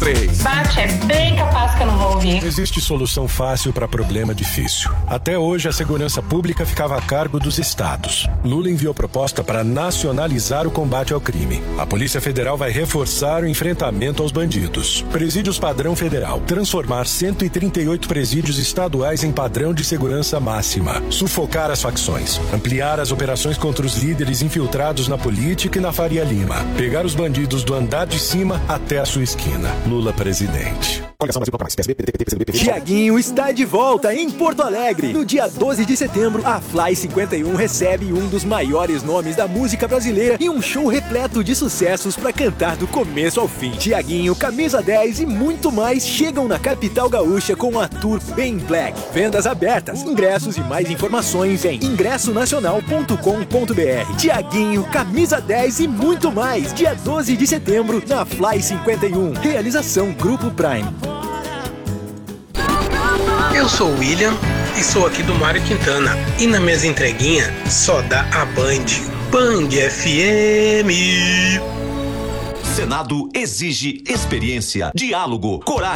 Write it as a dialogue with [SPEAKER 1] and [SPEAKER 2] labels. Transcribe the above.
[SPEAKER 1] 3.
[SPEAKER 2] Bate, é bem capaz que eu não vou ouvir.
[SPEAKER 3] Existe solução fácil para problema difícil. Até hoje, a segurança pública ficava a cargo dos estados. Lula enviou proposta para nacionalizar o combate ao crime. A Polícia Federal vai reforçar o enfrentamento aos bandidos. Presídios padrão federal. Transformar 138 presídios estaduais em padrão de segurança máxima. Sufocar as facções. Ampliar as operações contra os líderes infiltrados na política e na Faria Lima. Pegar os bandidos do andar de cima até a sua esquina. Lula presidente.
[SPEAKER 4] Tiaguinho está de volta em Porto Alegre. No dia 12 de setembro, a Fly 51 recebe um dos maiores nomes da música brasileira e um show repleto de sucessos para cantar do começo ao fim. Tiaguinho, Camisa 10 e muito mais chegam na capital gaúcha com a Tour Bem Black. Vendas abertas, ingressos e mais informações em ingressonacional.com.br. Tiaguinho, Camisa 10 e muito mais. Dia 12 de setembro na Fly 51. Realização Grupo Prime.
[SPEAKER 5] Eu sou o William e sou aqui do Mário Quintana. E na minhas entreguinhas só dá a Band FM.
[SPEAKER 6] Senado exige experiência, diálogo, coragem.